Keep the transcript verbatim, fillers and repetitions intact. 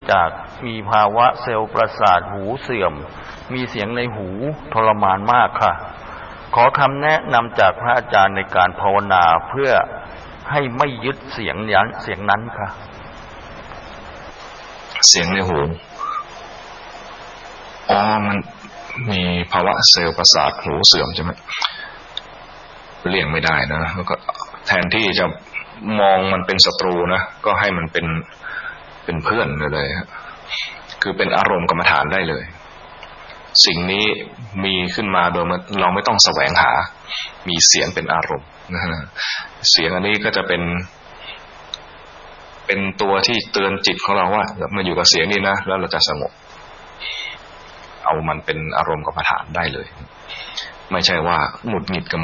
จากมีภาวะเซลล์ประสาทหูเสื่อมมีเสียงในหูทรมานมากค่ะขอคำแนะนำจากพระอาจารย์ในการภาวนาเพื่อให้ไม่ยึดเสียงนั้นเสียงนั้นค่ะเสียงในหูอ๋อมันมีภาวะเซลล์ประสาทหูเสื่อมใช่ไหมเลี่ยงไม่ได้นะแล้วก็แทนที่จะมองมันเป็นศัตรูนะก็ให้มันเป็นเป็นเพื่อนเลยคือเป็นอารมณ์กรรมฐานได้เลยสิ่งนี้มีขึ้นมาโดยเราไม่ต้องแสวงหามีเสียงเป็นอารมณ์นะฮะเสียงอันนี้ก็จะเป็นเป็นตัวที่เตือนจิตของเราว่ามาอยู่กับเสียงนี้นะแล้วเราจะสงบเอามันเป็นอารมณ์กรรมฐานได้เลยไม่ใช่ว่าหงุดหงิดกับ